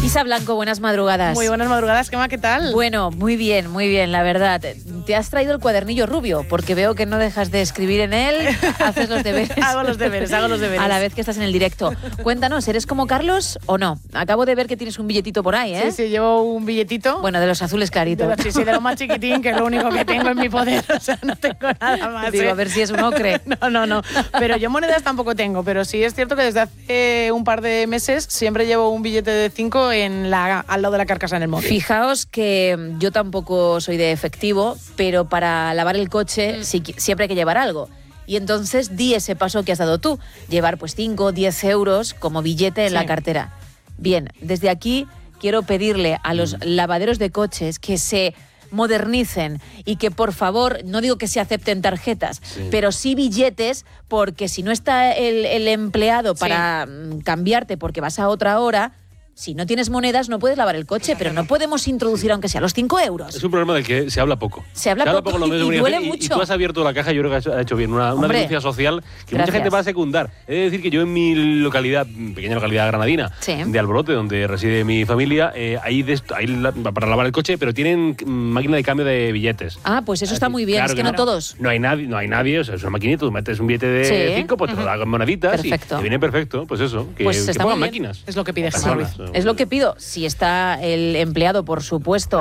Isa Blanco, buenas madrugadas. Muy buenas madrugadas, Gemma, ¿qué tal? Bueno, muy bien, la verdad. Te has traído el cuadernillo rubio, porque veo que no dejas de escribir en él, haces los deberes. hago los deberes. A la vez que estás en el directo. Cuéntanos, ¿eres como Carlos o no? Acabo de ver que tienes un billetito por ahí, ¿eh? Sí, llevo un billetito. Bueno, de los azules claritos. De lo más chiquitín, que es lo único que tengo en mi poder, o sea, no tengo nada más. Digo, a ver si es un ocre. No. Pero yo monedas tampoco tengo, pero sí es cierto que desde hace un par de meses siempre llevo un billete de 5 al lado de la carcasa en el móvil. Fijaos que yo tampoco soy de efectivo, pero para lavar el coche siempre hay que llevar algo. Y entonces di ese paso que has dado tú, llevar pues 5 o 10 euros como billete en la cartera. Bien, desde aquí quiero pedirle a los lavaderos de coches que se modernicen y que por favor, no digo que se acepten tarjetas, pero sí billetes, porque si no está el empleado para cambiarte porque vas a otra hora, si no tienes monedas no puedes lavar el coche, pero no podemos introducir aunque sea los 5 euros. Es un problema del que se habla poco. Se habla poco lo y duele mucho. Y tú has abierto la caja, yo creo que has hecho bien, una denuncia social que mucha gente va a secundar. He de decir que yo en mi localidad, pequeña localidad granadina, de Alborote, donde reside mi familia, hay para lavar el coche, pero tienen máquina de cambio de billetes. Ah, pues eso está muy bien, claro, es que no todos. No hay nadie, o sea, es una maquinita, tú metes un billete de 5, pues te lo da con moneditas perfecto. Y te viene perfecto, pues eso, que pues pongan máquinas. Es lo que pides, Es lo que pido. Si está el empleado, por supuesto,